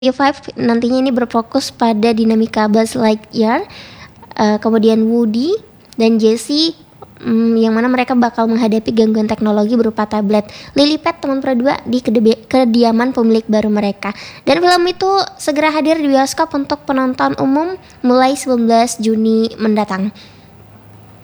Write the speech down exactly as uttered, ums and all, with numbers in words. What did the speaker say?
lima nantinya ini berfokus pada dinamika Buzz Lightyear, uh, kemudian Woody dan Jessie, um, yang mana mereka bakal menghadapi gangguan teknologi berupa tablet Lilypad teman berdua di kedebe- kediaman pemilik baru mereka. Dan film itu segera hadir di bioskop untuk penonton umum mulai sembilan belas Juni mendatang.